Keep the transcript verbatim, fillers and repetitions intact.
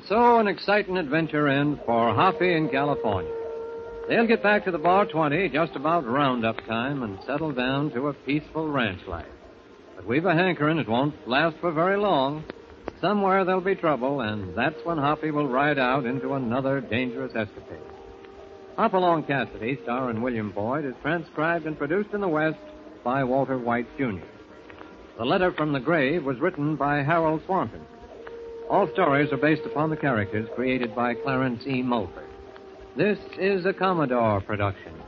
so an exciting adventure ends for Hoppy in California. They'll get back to the Bar twenty just about roundup time and settle down to a peaceful ranch life. But we've a hankering it won't last for very long. Somewhere there'll be trouble, and that's when Hoppy will ride out into another dangerous escapade. Hop Along Cassidy, starring William Boyd, is transcribed and produced in the West by Walter White, Junior The Letter from the Grave was written by Harold Swanton. All stories are based upon the characters created by Clarence E. Mulford. This is a Commodore production.